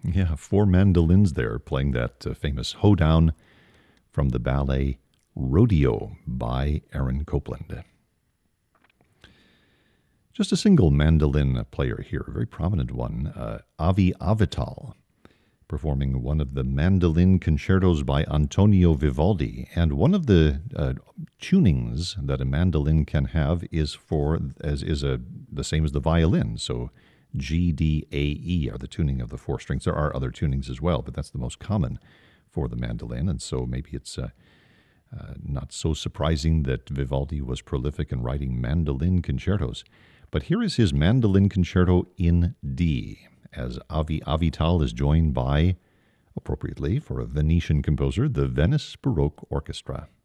Yeah, four mandolins there playing that famous hoedown from the ballet Rodeo by Aaron Copland. Just a single mandolin player here, a very prominent one, Avi Avital, performing one of the mandolin concertos by Antonio Vivaldi. And one of the tunings that a mandolin can have is the same as the violin. So G, D, A, E are the tuning of the four strings. There are other tunings as well, but that's the most common for the mandolin. And so maybe it's not so surprising that Vivaldi was prolific in writing mandolin concertos. But here is his mandolin concerto in D, as Avi Avital is joined by, appropriately for a Venetian composer, the Venice Baroque Orchestra.